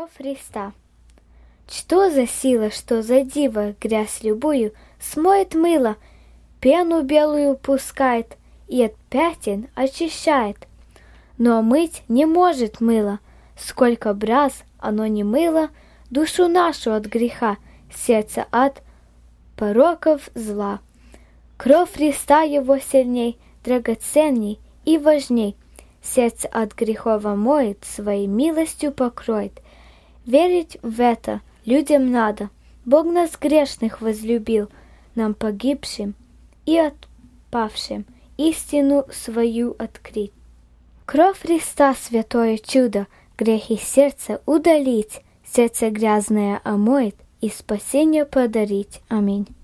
Кровь Христа. Что за сила, что за диво, грязь любую смоет мыло, пену белую пускает и от пятен очищает. Но мыть не может мыло, сколько б раз оно не мыло душу нашу от греха, сердце от пороков зла. Кровь Христа его сильней, драгоценней и важней. Сердце от грехов омоет, своей милостью покроет. Верить в это людям надо. Бог нас грешных возлюбил, нам погибшим и отпавшим истину свою открыть. Кровь Христа святое чудо, грехи сердца удалить, сердце грязное омоет и спасение подарить. Аминь.